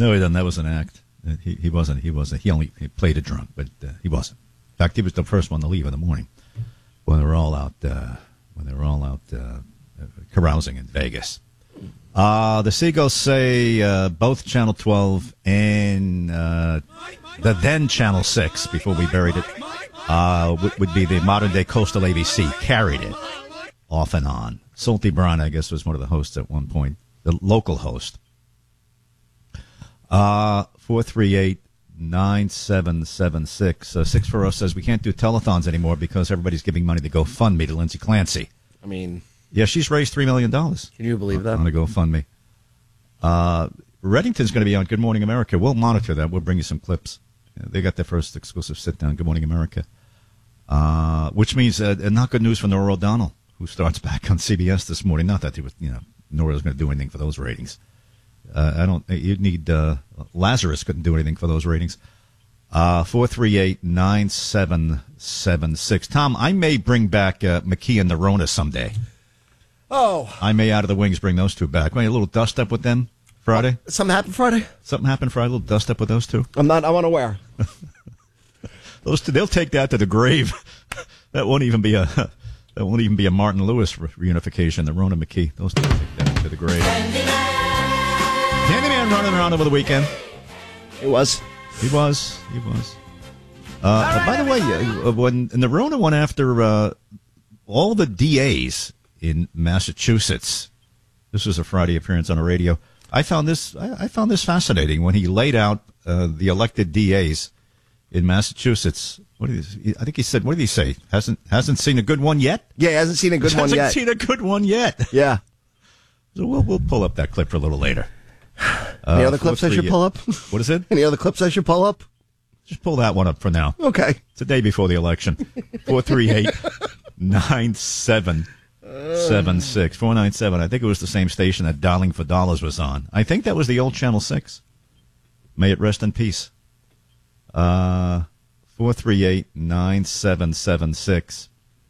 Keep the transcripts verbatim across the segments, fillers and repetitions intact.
No, he doesn't. That was an act. He he wasn't. He wasn't. He only he played it drunk, but uh, he wasn't. In fact, he was the first one to leave in the morning when they were all out. Uh, when they were all out uh, carousing in Vegas. Uh, the Seagulls say uh, both Channel twelve and uh, the then Channel six, before we buried it, uh, would, would be the modern-day Coastal A B C, carried it off and on. Salty Brown, I guess, was one of the hosts at one point, the local host. Uh, four three eight, nine seven seven six. Uh, six four zero says we can't do telethons anymore because everybody's giving money to GoFundMe to Lindsay Clancy. I mean... Yeah, she's raised three million dollars. Can you believe that? On a GoFundMe. Uh, Reddington's going to be on Good Morning America. We'll monitor that. We'll bring you some clips. Yeah, they got their first exclusive sit-down, Good Morning America. Uh, which means uh, not good news for Norah O'Donnell, who starts back on C B S this morning. Not that he was, you know, Norah was going to do anything for those ratings. Uh, I don't. You'd need uh, Lazarus couldn't do anything for those ratings. Uh, four three eight, nine seven seven six. Tom, I may bring back uh, McKee and Nerona someday. Oh. I may out of the wings bring those two back. Maybe a little dust up with them Friday. Oh, something happened Friday? Something happened Friday. A little dust up with those two. I'm not. I'm unaware. Those two, they'll take that to the grave. That won't even be a. That won't even be a Martin Lewis reunification. The Rona McKee. Those two will take that to the grave. Candyman running around over the weekend. He was. He was. He was. Uh, by the way, uh, when in the Rona one after uh, all the D As in Massachusetts, this was a Friday appearance on the radio. I found this. I, I found this fascinating when he laid out uh, the elected D As in Massachusetts. What did he, I think he said? What did he say? Hasn't hasn't seen a good one yet. Yeah, he hasn't seen a good one hasn't yet. Hasn't seen a good one yet. Yeah. So we'll we'll pull up that clip for a little later. Any uh, other clips I should pull up? What is it? Any other clips I should pull up? Just pull that one up for now. Okay. It's the day before the election. Four three eight nine seven. Seven six four nine seven. I think it was the same station that Dialing for Dollars was on. I think that was the old Channel Six. May it rest in peace. Uh, four three eight nine seven seven six.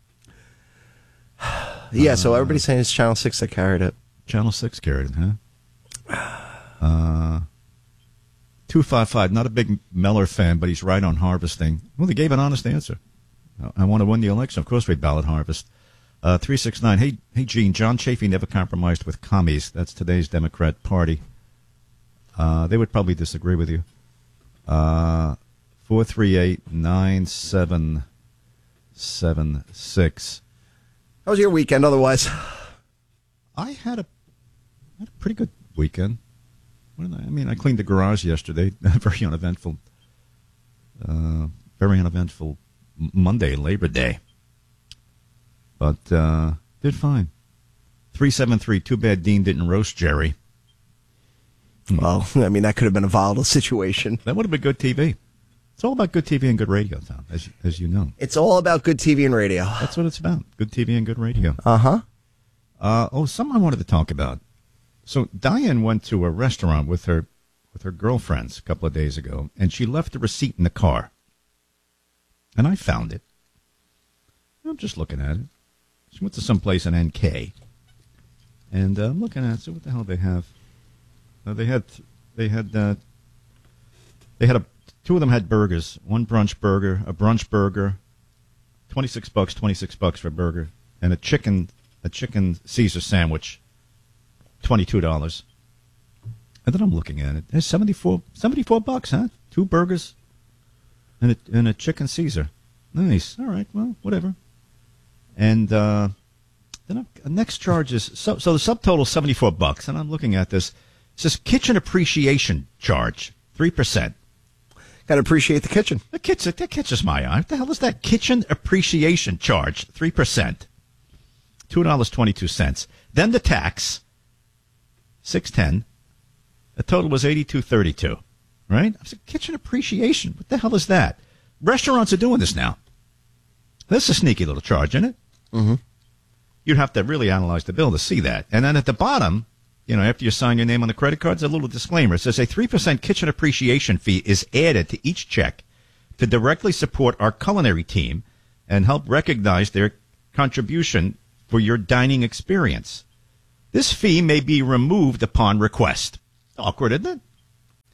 Yeah. So everybody's saying it's Channel Six that carried it. Channel Six carried it, huh? Uh, two five five. Not a big Meller fan, but he's right on harvesting. Well, they gave an honest answer. I want to win the election. Of course, we ballot harvest. Uh, three six nine. Hey, hey, Gene. John Chafee never compromised with commies. That's today's Democrat Party. Uh, they would probably disagree with you. Uh, four three eight nine seven seven six. How was your weekend? Otherwise, I had a had a pretty good weekend. What did I, I mean, I cleaned the garage yesterday. Very uneventful. Uh, very uneventful Monday, Labor Day. But uh, did fine. three seven three, too bad Dean didn't roast Jerry. Well, I mean, that could have been a volatile situation. That would have been good T V. It's all about good T V and good radio, Tom, as, as you know. It's all about good T V and radio. That's what it's about, good T V and good radio. Uh-huh. Uh, oh, something I wanted to talk about. So Diane went to a restaurant with her with her girlfriends a couple of days ago, and she left the receipt in the car. And I found it. I'm just looking at it. She went to some place in N K, and uh, I'm looking at it. So what the hell do they have? Uh, they had, they had, uh, they had a. Two of them had burgers. One brunch burger, a brunch burger, twenty-six bucks, twenty-six bucks for a burger, and a chicken, a chicken Caesar sandwich, twenty-two dollars. And then I'm looking at it. There's seventy-four, seventy-four bucks, huh? Two burgers, and a and a chicken Caesar. Nice. All right. Well, whatever. And uh, then I, next charge is so, so the subtotal is seventy-four bucks, and I'm looking at this. It says kitchen appreciation charge, three percent. Got to appreciate the kitchen. The kitchen that catches my eye. What the hell is that? Kitchen appreciation charge, three percent, two dollars twenty-two cents. Then the tax, six ten. The total was eighty-two thirty-two. Right? I said kitchen appreciation. What the hell is that? Restaurants are doing this now. That's a sneaky little charge, isn't it? Mm-hmm. You'd have to really analyze the bill to see that. And then at the bottom, you know, after you sign your name on the credit card, there's a little disclaimer. It says a three percent kitchen appreciation fee is added to each check to directly support our culinary team and help recognize their contribution for your dining experience. This fee may be removed upon request. Awkward, isn't it?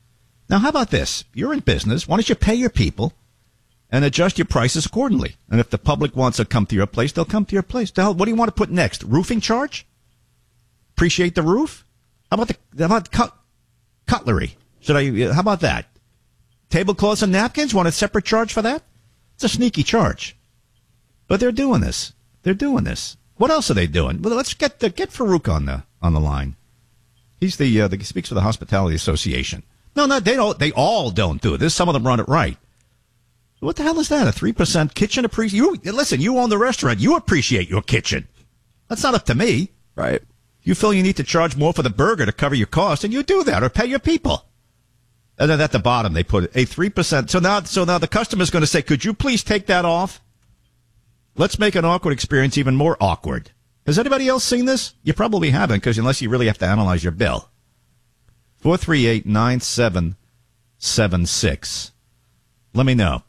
Now, how about this? You're in business. Why don't you pay your people and adjust your prices accordingly? And if the public wants to come to your place, they'll come to your place. The hell, what do you want to put next? Roofing charge? Appreciate the roof? How about the how about cut, cutlery? Should I? How about that? Tablecloths and napkins? Want a separate charge for that? It's a sneaky charge. But they're doing this. They're doing this. What else are they doing? Well, let's get the, get Farouk on the on the line. He's the, uh, the he speaks for the Hospitality Association. No, no, they don't. They all don't do it. There's some of them run it right. What the hell is that? A three percent kitchen appreciation? You listen. You own the restaurant. You appreciate your kitchen. That's not up to me. Right. You feel you need to charge more for the burger to cover your cost, and you do that, or pay your people. And then at the bottom they put a three percent. So now, so now the customer's going to say, "Could you please take that off?" Let's make an awkward experience even more awkward. Has anybody else seen this? You probably haven't, because unless you really have to analyze your bill. Four three eight nine seven seven six. Let me know.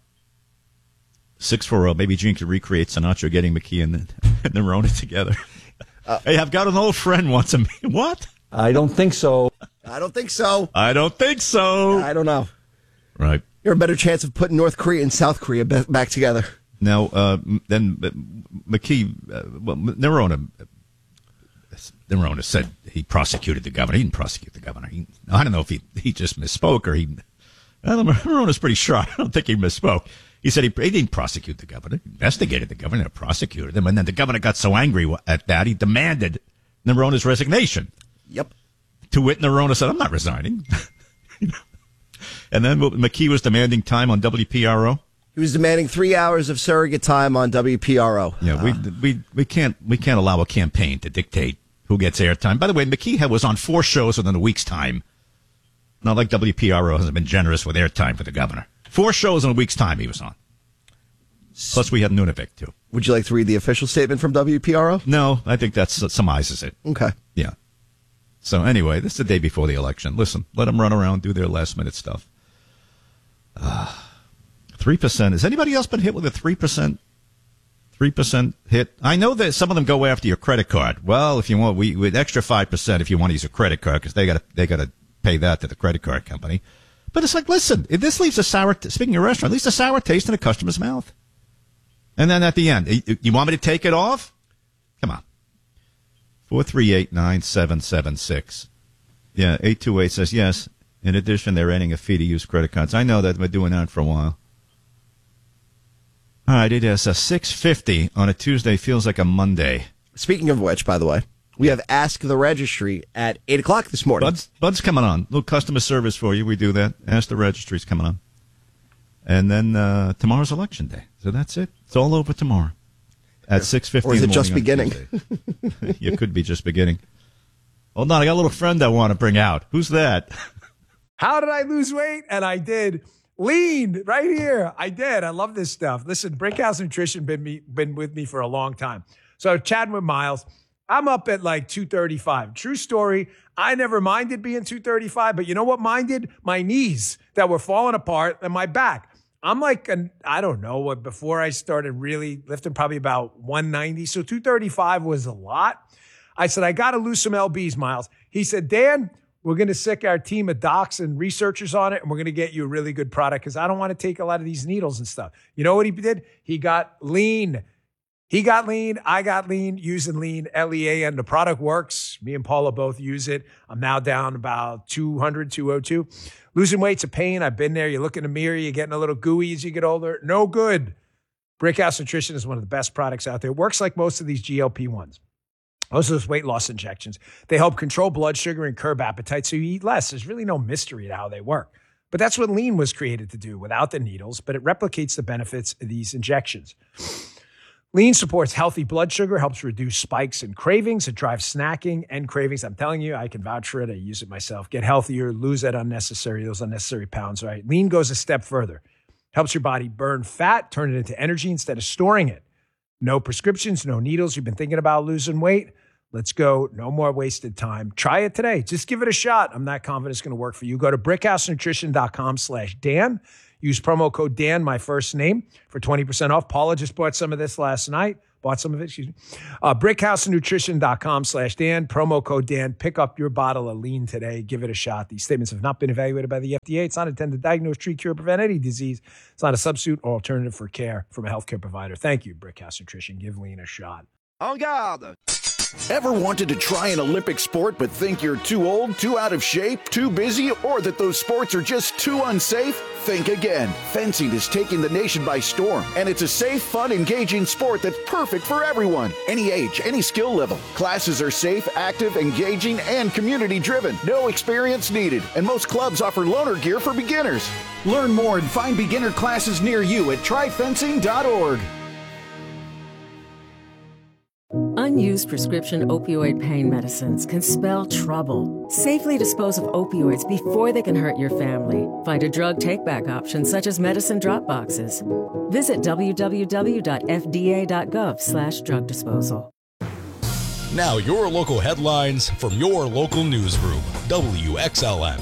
Six four zero. Maybe Gene could recreate Sinatra getting McKee and, and Nerona together. Uh, hey, I've got an old friend wants a what? I don't think so. I don't think so. I don't think so. I don't know. Right. You're a better chance of putting North Korea and South Korea back together. Now, uh, then McKee, uh, well, Nerona, Nerona said he prosecuted the governor. He didn't prosecute the governor. He, I don't know if he, he just misspoke or he. I don't know. Nerona's pretty sure. I don't think he misspoke. He said he, he didn't prosecute the governor. He investigated the governor, prosecuted him, and then the governor got so angry at that he demanded Nerona's resignation. Yep. To wit, Nerona said, "I'm not resigning." You know? And then McKee was demanding time on W P R O. He was demanding three hours of surrogate time on W P R O. Yeah, uh, we we we can't we can't allow a campaign to dictate who gets airtime. By the way, McKee was on four shows within a week's time. Not like W P R O hasn't been generous with airtime for the governor. Four shows in a week's time he was on. Plus, we had Nunavik too. Would you like to read the official statement from W P R O? No, I think that summarizes it. Okay. Yeah. So anyway, this is the day before the election. Listen, let them run around, do their last minute stuff. Uh, three percent. Has anybody else been hit with a three percent? Three percent hit. I know that some of them go after your credit card. Well, if you want, we with extra five percent if you want to use a credit card because they got to they got to pay that to the credit card company. But it's like, listen, if this leaves a sour. T- speaking of restaurant, leaves a sour taste in a customer's mouth. And then at the end, you, you want me to take it off? Come on. Four three eight nine seven seven six. Yeah, eight two eight says yes. In addition, they're adding a fee to use credit cards. I know that. We're doing that for a while. All right, it is a six fifty on a Tuesday. Feels like a Monday. Speaking of which, by the way, we have Ask the Registry at eight o'clock this morning. Bud's, Bud's coming on. A little customer service for you. We do that. Ask the Registry's coming on. And then uh, tomorrow's Election Day. So that's it. It's all over tomorrow at six fifty. Or is it just beginning? You could be just beginning. Hold on, I got a little friend I want to bring out. Who's that? How did I lose weight? And I did. Lean right here. I did. I love this stuff. Listen, Brickhouse Nutrition been me been with me for a long time. So chatting with Miles, I'm up at like two thirty-five. True story. I never minded being two thirty-five, but you know what minded? My knees that were falling apart and my back. I'm like, an, I don't know what, before I started really lifting, probably about one ninety. So two thirty-five was a lot. I said, I got to lose some L Bs, Miles. He said, Dan, we're going to sick our team of docs and researchers on it, and we're going to get you a really good product because I don't want to take a lot of these needles and stuff. You know what he did? He got lean. He got lean. I got lean using lean, L E A N. The product works. Me and Paula both use it. I'm now down about two hundred, two oh two. Losing weight's a pain. I've been there. You look in the mirror, you're getting a little gooey as you get older. No good. Brickhouse Nutrition is one of the best products out there. It works like most of these G L P ones. Most of those weight loss injections. They help control blood sugar and curb appetite so you eat less. There's really no mystery to how they work. But that's what lean was created to do without the needles, but it replicates the benefits of these injections. Lean supports healthy blood sugar, helps reduce spikes and cravings. It drives snacking and cravings. I'm telling you, I can vouch for it. I use it myself. Get healthier, lose that unnecessary, those unnecessary pounds, right? Lean goes a step further. Helps your body burn fat, turn it into energy instead of storing it. No prescriptions, no needles. You've been thinking about losing weight? Let's go. No more wasted time. Try it today. Just give it a shot. I'm not confident it's going to work for you. Go to brickhousenutrition.com slash Dan. Use promo code Dan, my first name, for twenty percent off. Paula just bought some of this last night. Bought some of it, excuse me. Uh, brickhousenutrition.com slash Dan, promo code Dan. Pick up your bottle of lean today. Give it a shot. These statements have not been evaluated by the F D A. It's not intended to diagnose, treat, cure, prevent any disease. It's not a substitute or alternative for care from a healthcare provider. Thank you, Brickhouse Nutrition. Give lean a shot. En garde! Ever wanted to try an Olympic sport but think you're too old, too out of shape, too busy, or that those sports are just too unsafe? Think again. Fencing is taking the nation by storm, and it's a safe, fun, engaging sport that's perfect for everyone. Any age, any skill level. Classes are safe, active, engaging, and community-driven. No experience needed, and most clubs offer loaner gear for beginners. Learn more and find beginner classes near you at try fencing dot org. Unused prescription opioid pain medicines can spell trouble. Safely dispose of opioids before they can hurt your family. Find a drug take-back option such as medicine drop boxes. Visit w w w dot f d a dot gov slash drug disposal. Now your local headlines from your local newsroom. W X L M.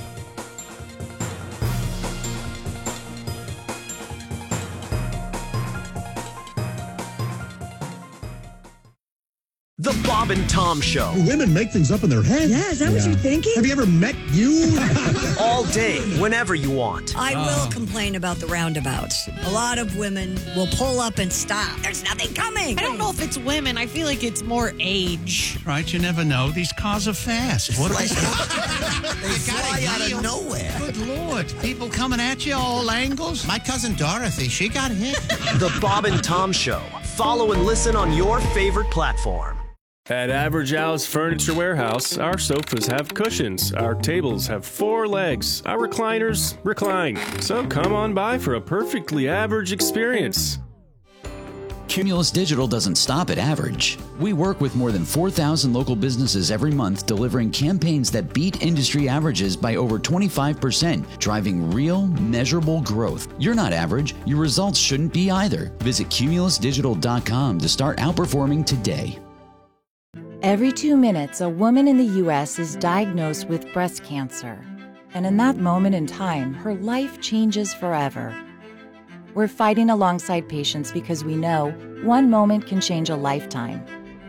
The Bob and Tom Show. Women make things up in their head. Yeah, is that yeah. what you're thinking? Have you ever met you? All day, whenever you want. I oh. will complain about the roundabouts. A lot of women will pull up and stop. There's nothing coming. I don't know if it's women. I feel like it's more age. Right, you never know. These cars are fast. What are they? They fly out of nowhere. Good Lord. People coming at you all angles. My cousin Dorothy, she got hit. The Bob and Tom Show. Follow and listen on your favorite platform. At Average Al's Furniture Warehouse, our sofas have cushions, our tables have four legs, our recliners recline. So come on by for a perfectly average experience. Cumulus Digital doesn't stop at average. We work with more than four thousand local businesses every month, delivering campaigns that beat industry averages by over twenty-five percent, driving real, measurable growth. You're not average. Your results shouldn't be either. Visit cumulus digital dot com to start outperforming today. Every two minutes, a woman in the U S is diagnosed with breast cancer. And in that moment in time, her life changes forever. We're fighting alongside patients because we know one moment can change a lifetime.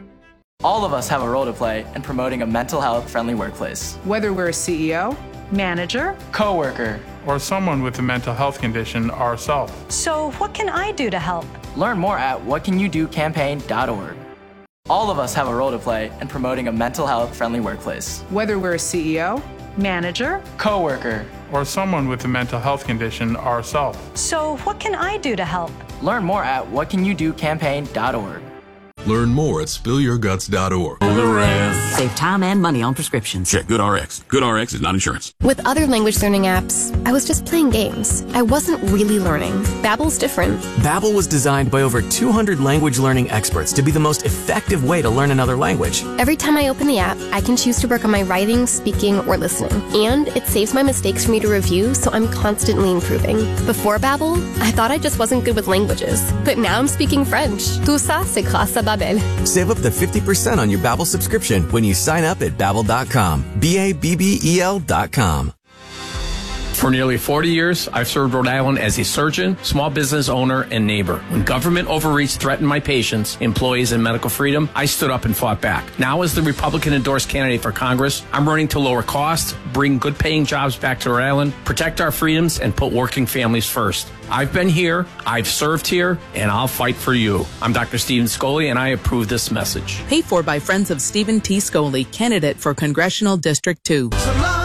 All of us have a role to play in promoting a mental health friendly workplace. Whether we're a C E O, manager, coworker, or someone with a mental health condition ourselves. So what can I do to help? Learn more at what can you do campaign dot org. All of us have a role to play in promoting a mental health friendly workplace. Whether we're a C E O, manager, coworker, or someone with a mental health condition ourselves. So what can I do to help? Learn more at what can you do campaign dot org. Learn more at spill your guts dot org. Save time and money on prescriptions. Check GoodRx. GoodRx is not insurance. With other language learning apps, I was just playing games. I wasn't really learning. Babbel's different. Babbel was designed by over two hundred language learning experts to be the most effective way to learn another language. Every time I open the app, I can choose to work on my writing, speaking, or listening. And it saves my mistakes for me to review, so I'm constantly improving. Before Babbel, I thought I just wasn't good with languages. But now I'm speaking French. Tout ça, c'est grâce à Babbel. Save up to fifty percent on your Babbel subscription when you sign up at babbel dot com. B A B B E L dot com. For nearly forty years, I've served Rhode Island as a surgeon, small business owner, and neighbor. When government overreach threatened my patients, employees, and medical freedom, I stood up and fought back. Now, as the Republican-endorsed candidate for Congress, I'm running to lower costs, bring good-paying jobs back to Rhode Island, protect our freedoms, and put working families first. I've been here, I've served here, and I'll fight for you. I'm Doctor Stephen Scoley, and I approve this message. Paid for by Friends of Stephen T. Scoley, candidate for Congressional District two.